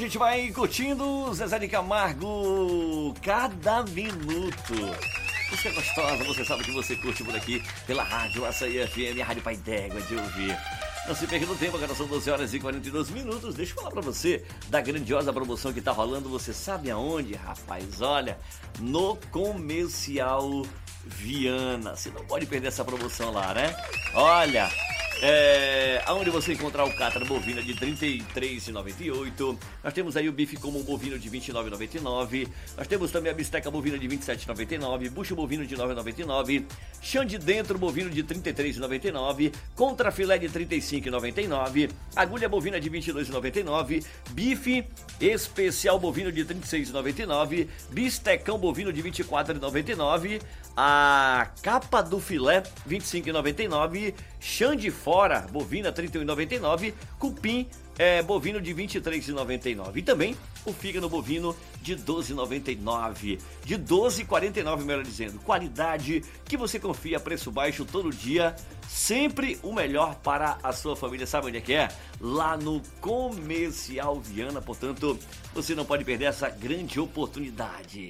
gente vai curtindo Zezé de Camargo cada minuto. Música gostosa, você sabe que você curte por aqui pela Rádio Açaí FM, a Rádio Pai d'Égua de ouvir. Não se perca no tempo, agora são 12 horas e 42 minutos. Deixa eu falar pra você da grandiosa promoção que tá rolando. Você sabe aonde, rapaz? Olha, no Comercial Viana. Você não pode perder essa promoção lá, né? Olha, aonde você encontrar o cátaro bovina de R$ 33,98. Nós temos aí o bife comum bovino de R$ 29,99. Nós temos também a bisteca bovina de R$ 27,99. Bucho bovino de R$ 9,99. Chão de dentro bovino de R$ 33,99. Contrafilé de R$ 35,99. Agulha bovina de R$ 22,99. Bife especial bovino de R$ 36,99. Bistecão bovino de R$ 24,99. A capa do filé R$ 25,99. Chã de fora bovina R$ 31,99. Cupim bovino de R$ 23,99. E também o fígado bovino de R$ 12,99. De R$ 12,49, melhor dizendo. Qualidade que você confia, preço baixo todo dia. Sempre o melhor para a sua família. Sabe onde é que é? Lá no Comercial Viana. Portanto, você não pode perder essa grande oportunidade.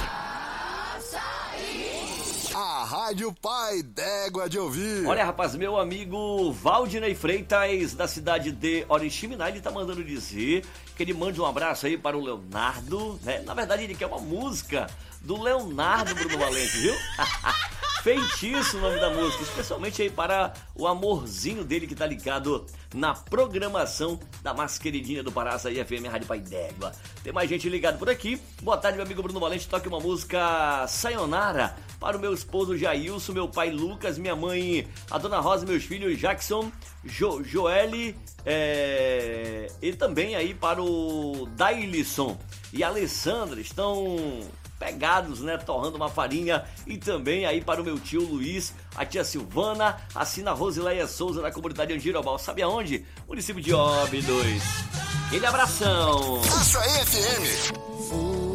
A Rádio Pai d'Égua de ouvir. Olha, rapaz, meu amigo Valdinei Freitas, da cidade de Oriximiná, ele tá mandando dizer que ele mande um abraço aí para o Leonardo, né? Na verdade, ele quer uma música do Leonardo Bruno Valente, viu? Feitiço o nome da música, especialmente aí para o amorzinho dele que tá ligado na programação da mais queridinha do Pará, Açaí FM, Rádio Pai d'Égua. Tem mais gente ligado por aqui. Boa tarde, meu amigo Bruno Valente. Toque uma música Sayonara para o meu esposo Jailson, meu pai Lucas, minha mãe, a dona Rosa, meus filhos Jackson, Joelle, e também aí para o Dailson e a Alessandra. Estão pegados, né, torrando uma farinha. E também aí para o meu tio Luiz, a tia Silvana, assina Rosileia Souza, da comunidade Andirobal. Sabe aonde? Município de Óbidos. Aquele abração. Açaí FM.